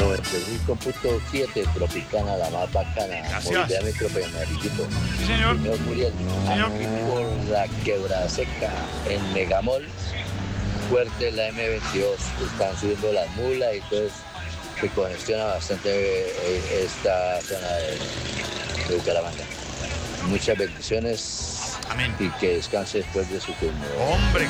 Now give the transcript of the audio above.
95.7 Tropicana, la más bacana. Gracias. Muy bien, mi tropeñarillito. Sí, señor. Señor Muriel, Señor. aquí por la Quebrada Seca, en Megamol, fuerte la M22. Están subiendo las mulas y entonces se congestiona bastante esta zona de Bucaramanga. Muchas bendiciones. Amén. Y que descanse después de su turno. Hombre,